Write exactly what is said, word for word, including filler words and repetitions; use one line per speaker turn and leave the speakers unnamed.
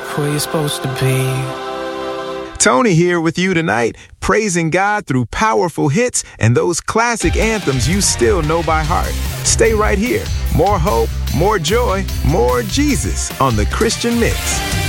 stop where you're supposed to be.
Tony here with you tonight, praising God through powerful hits and those classic anthems you still know by heart. Stay right here. More hope, more joy, more Jesus on The Christian Mix.